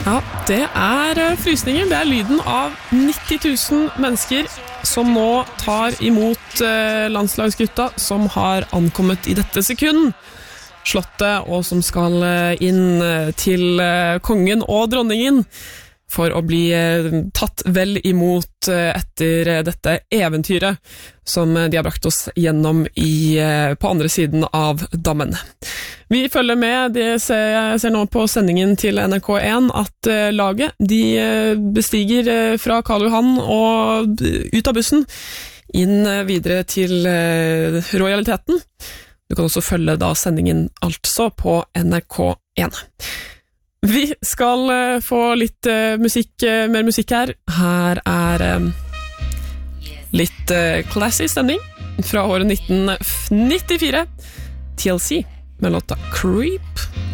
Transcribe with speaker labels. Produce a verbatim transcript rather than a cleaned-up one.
Speaker 1: Ja, det er frysninger. Det er lyden av nitti tusen mennesker som nå tar imot landslagsgutta som har ankommet i dette sekund. Slottet, og som skal inn til kongen og dronningen for å bli tatt vel imot etter dette eventyret som de har brakt oss gjennom i, på andre siden av dammen. Vi følger med, det ser, jeg ser nå på sendingen til N R K én at laget de bestiger fra Karl Johan og ut av bussen inn videre til Royaliteten. Du kan også følge da sendingen altså på N R K én. Vi skal få litt uh, musikk, uh, mer musikk her. Her er um, litt uh, classy stemning fra året nitten nittifire. T L C med låta Creep.